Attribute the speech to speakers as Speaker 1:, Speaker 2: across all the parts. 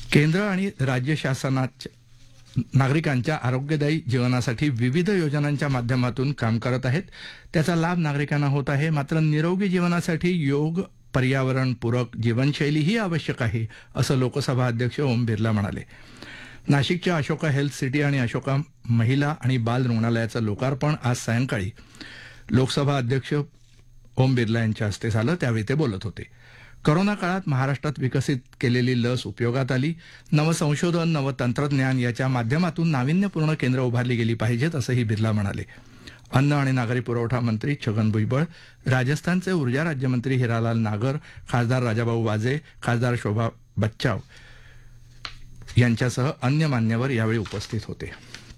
Speaker 1: केंद्र आणि राज्य शासनाच्या नागरिकांच्या आरोग्यदायी जीवनासाठी विविध योजनांच्या माध्यमातून काम करत आहेत. त्याचा लाभ नागरिकांना होत आहे. मात्र निरोगी जीवनासाठी योग, पर्यावरणपूरक जीवनशैलीही आवश्यक आहे, असं लोकसभा अध्यक्ष ओम बिर्ला म्हणाले. नाशिकच्या अशोका हेल्थ सिटी आणि अशोका महिला आणि बाल रुग्णालयाचं लोकार्पण आज सायंकाळी लोकसभा अध्यक्ष ओम बिर्ला यांच्या हस्ते झालं. त्यावेळी ते बोलत होते. कोरोना काळात महाराष्ट्रात विकसित केलेली लस उपयोगात आली. नवसंशोधन, नवतंत्रज्ञान याच्या माध्यमातून नाविन्यपूर्ण केंद्र उभारली गेली पाहिजेत, असंही बिर्ला म्हणाले. अन्न आणि नागरी पुरवठा मंत्री छगन भुजबळ, राजस्थानचे ऊर्जा राज्यमंत्री हिरालाल नागर, खासदार राजाभाऊ वाजे, खासदार शोभा बच्चाव यांच्यासह अन्य मान्यवर यावेळी उपस्थित होते.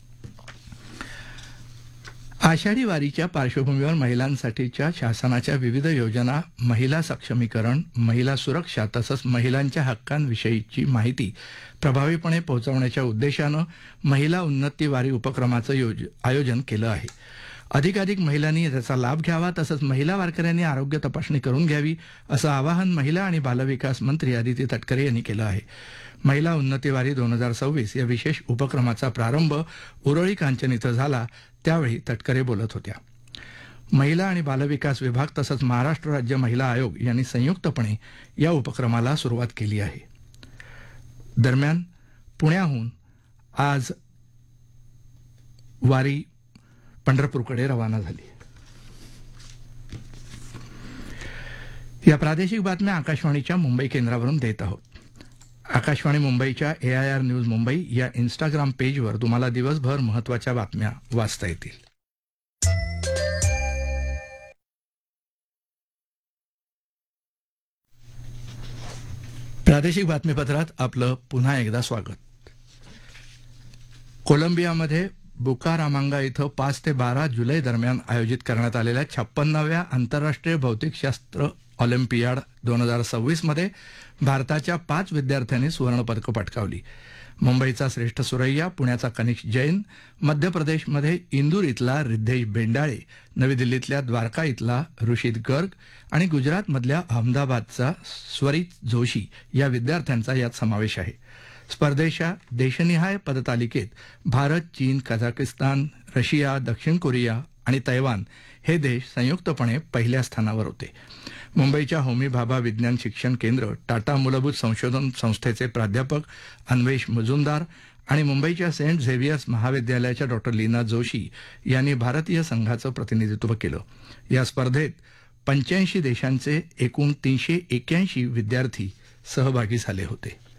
Speaker 1: आषाढी वारीच्या पार्श्वभूमीवर महिलांसाठीच्या शासनाच्या विविध योजना, महिला सक्षमीकरण, महिला सुरक्षा तसंच महिलांच्या हक्कांविषयीची माहिती प्रभावीपणे पोहोचवण्याच्या उद्देशानं महिला उन्नती वारी उपक्रमाचं आयोजन केलं आहे. अधिकाधिक महिलांनी त्याचा लाभ घ्यावा तसंच महिला वारकऱ्यांनी आरोग्य तपासणी करून घ्यावी, असं आवाहन महिला आणि बालविकास मंत्री अदिती तटकरे यांनी केलं आहे. महिला उन्नती वारी 2026 या विशेष उपक्रमाचा प्रारंभ उरळी कांचन इथं झाला. त्यावेळी तटकरे बोलत होत्या. महिला आणि बालविकास विभाग तसंच महाराष्ट्र राज्य महिला आयोग यांनी संयुक्तपणे या उपक्रमाला सुरुवात केली आहे. दरम्यान पुण्याहून आज वारी पंढरपूरकडे रवाना झाली. या प्रादेशिक बातम्या आकाशवाणीच्या मुंबई केंद्रावरून देत आहोत. आकाशवाणी मुंबईच्या AIR न्यूज मुंबई या इंस्टाग्राम पेजवर तुम्हाला दिवसभर महत्त्वाच्या बातम्या वाचता येतील. प्रादेशिक बातमीपत्रात आपलं पुन्हा एकदा स्वागत. कोलंबियामध्ये बुकारामांगा इथं 5 ते 12 जुलै दरम्यान आयोजित करण्यात आलेल्या 56व्या आंतरराष्ट्रीय भौतिकशास्त्र ऑलिम्पियाड 2026 मध्ये भारताच्या 5 विद्यार्थ्यांनी सुवर्णपदकं पटकावली. मुंबईचा श्रेष्ठ सुरैया, पुण्याचा कनिष्क जैन, मध्य प्रदेशमध्ये इंदूर इथला रिद्धेश बेंडाळे, नवी दिल्लीतल्या द्वारका इथला ऋषित गर्ग आणि गुजरातमधल्या अहमदाबादचा स्वरित जोशी या विद्यार्थ्यांचा यात समावेश आहे. स्पर्धेच्या देशनिहाय पदतालिकेत भारत, चीन, कझाकिस्तान, रशिया, दक्षिण कोरिया आणि तैवान हे देश संयुक्तपणे पहिल्या स्थानावर होते. मुंबईच्या होमी भाभा विज्ञान शिक्षण केंद्र, टाटा मूलभूत संशोधन संस्थेचे प्राध्यापक अन्वेष मुजुमदार आणि मुंबईच्या सेंट झेवियर्स महाविद्यालयाच्या डॉ. लीना जोशी यांनी भारतीय संघाचं प्रतिनिधित्व केलं. या स्पर्धेत 85 देशांचे एकूण 381 विद्यार्थी सहभागी झाले होते.